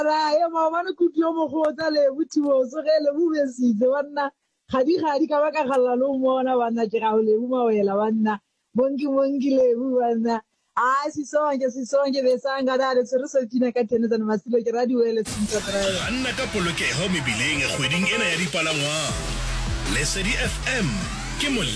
ra ya mabana kutlo mo khota le buthibo so ge le bubesitse banna khadi ka baka khalla lo mona banna ke ga le bumawela banna mongi le banna sisonke besanga dale se re sotina ka tene tsana masilo ke radio ele tsintsha drive anna ka polokeho mebileng kgweding ena ya dipalangwa Lesedi FM ke